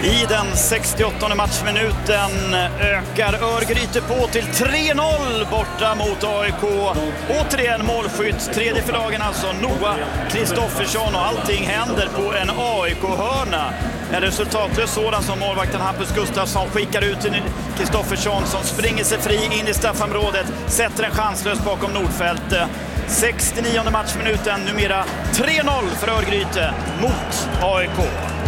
I den 68:e matchminuten ökar Örgryte på till 3-0 borta mot AIK. Återigen målskytt, tredje för lagen alltså Noah Kristoffersson, och allting händer på en AIK-hörna. En resultatlös sådan som målvakten Hampus Gustafsson skickar ut till Kristoffersson som springer sig fri in i straffområdet, sätter en chanslös bakom Nordfält. 69:e matchminuten, numera 3-0 för Örgryte mot AIK.